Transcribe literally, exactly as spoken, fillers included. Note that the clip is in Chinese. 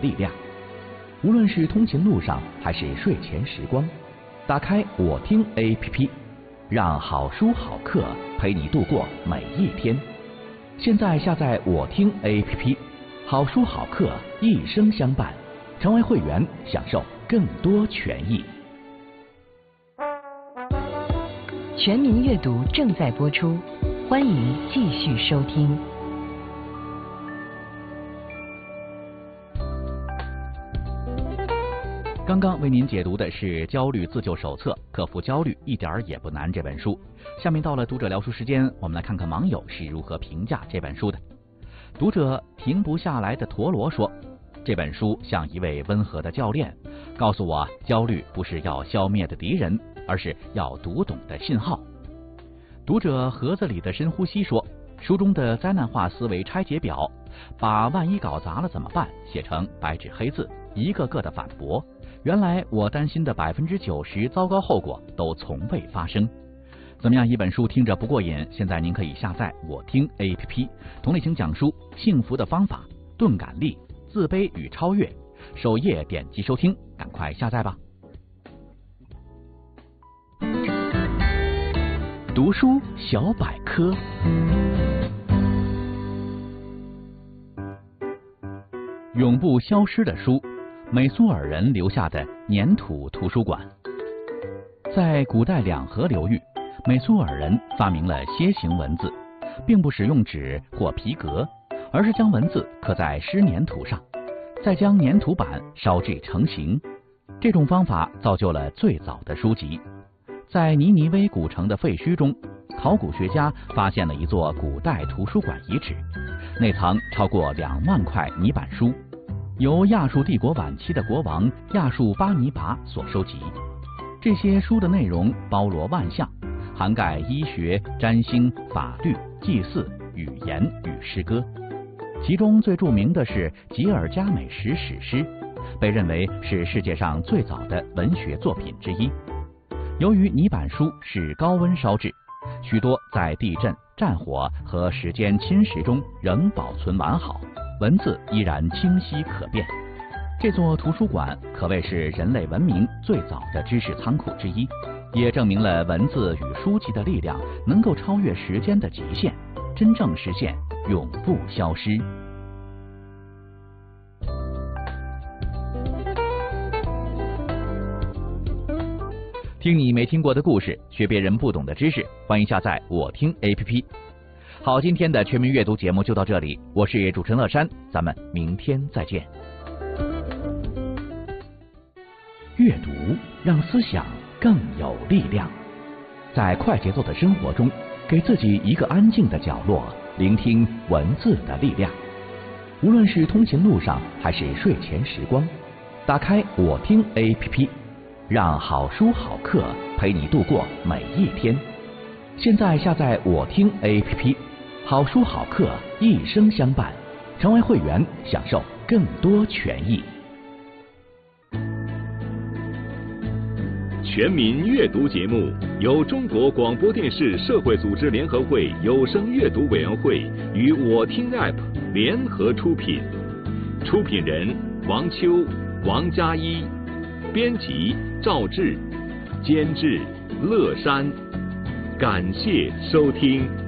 力量。无论是通勤路上还是睡前时光，打开我听 A P P， 让好书好课陪你度过每一天。现在下载我听 A P P， 好书好课一生相伴，成为会员享受更多权益。 全民阅读正在播出，欢迎继续收听。 刚刚为您解读的是《焦虑自救手册》，克服焦虑一点儿也不难这本书。下面到了读者聊书时间，我们来看看网友是如何评价这本书的。读者停不下来的陀螺说，这本书像一位温和的教练，告诉我焦虑不是要消灭的敌人，而是要读懂的信号。读者盒子里的深呼吸说，书中的灾难化思维拆解表，把万一搞砸了怎么办写成白纸黑字，一个个的反驳。原来我担心的百分之九十糟糕后果都从未发生。怎么样，一本书听着不过瘾？现在您可以下载我听 A P P， 同类型讲书、幸福的方法、钝感力、自卑与超越，首页点击收听，赶快下载吧。读书小百科。永不消失的书，美苏尔人留下的粘土图书馆。在古代两河流域，美苏尔人发明了楔形文字，并不使用纸或皮革，而是将文字刻在湿粘土上，再将粘土板烧制成型。这种方法造就了最早的书籍。在尼尼微古城的废墟中，考古学家发现了一座古代图书馆遗址，内藏超过两万块泥板书，由亚述帝国晚期的国王亚述巴尼拔所收集。这些书的内容包罗万象，涵盖医学、占星、法律、祭祀、语言与诗歌。其中最著名的是吉尔加美什史诗，被认为是世界上最早的文学作品之一。由于泥板书是高温烧制，许多在地震、战火和时间侵蚀中仍保存完好，文字依然清晰可辨。这座图书馆可谓是人类文明最早的知识仓库之一，也证明了文字与书籍的力量能够超越时间的极限，真正实现永不消失。听你没听过的故事，学别人不懂的知识，欢迎下载我听 A P P。 好，今天的全民阅读节目就到这里，我是主持人乐山，咱们明天再见。阅读让思想更有力量，在快节奏的生活中，给自己一个安静的角落，聆听文字的力量。无论是通勤路上还是睡前时光，打开我听 A P P， 让好书好课陪你度过每一天。现在下载我听 A P P， 好书好课一生相伴，成为会员享受更多权益。 全民阅读节目由中国广播电视社会组织联合会有声阅读委员会与我听 App 联合出品，出品人王秋、王佳一，编辑赵志，监制乐山。感谢收听。